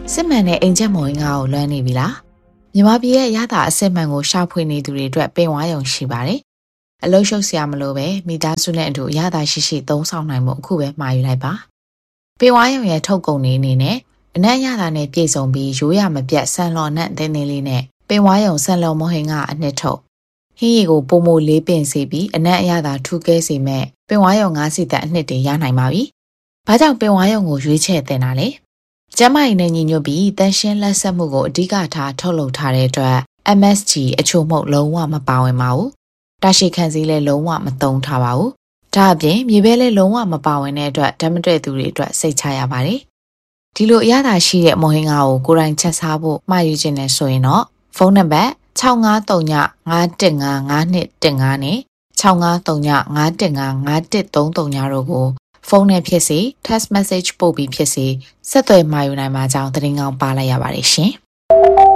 စစ်မှန်တဲ့အင်ဂျင်မော်ငါကိုလွှမ်းနေပြီလားမြန်မာပြည်ရဲ့ရတာအစစ်မှန်ကိုရှာဖွေနေသူတွေအတွက်ပင်ဝါရုံရှိပါတယ်အလုံးရှုပ်စရာမလိုပဲမိသားစုနဲ့အတူရတာရှိသုံးဆောင်နိုင်မှုအခုပဲမှာယူလိုက်ပါပင်ဝါရုံရဲ့ထုတ်ကုန်နေအနေနဲ့အနက်ရတာနဲ့ပြည့်စုံပြီးရိုးရမပြတ်ဆန်လော်နဲ့တင်းတင်းလေးနဲ့ပင်ဝါရုံဆန်လော်မဟင်ကအနှစ်ထုတ်ဟင်းရီကိုပုံမိုလေးပင်စေပြီးအနက်အရသာထူးကဲစေမဲ့ပင်ဝါရုံ၅စီသက်အနှစ်တွေရနိုင်ပါပြီဘာကြောင့်ပင်ဝါရုံကိုရွေးချယ်တင်တာလဲကျမကြီးနဲ့ညီညွတ်ပြီးတန်ရှင်းလက်ဆက်မှုကိုအဓိကထားထုတ်လုပ်ထားတဲ့အတွက် MSG အချို့မှုလုံးဝမပါဝင်ပါဘူး။တာရှိခံစည်းလည်းလုံးဝမသုံးထားပါဘူး။ဒါအပြင်မြေပဲလည်းလုံးဝမပါဝင်တဲ့အတွက်ဓာတ်မတည့်သူတွေအတွက်စိတ်ချရပါတယ်။ဒီလိုအရသာရှိတဲ့မော်ဟင်္ဂါကိုကိုယ်တိုင်ချက်စားဖို့မှာယူခြင်းနဲ့ဆိုရင်တော့ဖုန်းနံပါတ်65395155နဲ့6539515533တို့ကိုဖုန်းနဲ့ဖြစ်စေ text message ပို့ပြီးဖြစ်စေဆက်သွယ်မှာယူနိုင်မှာကြောင်းသတင်းကောင်းပါလိုက်ရပါတယ်ရှင်။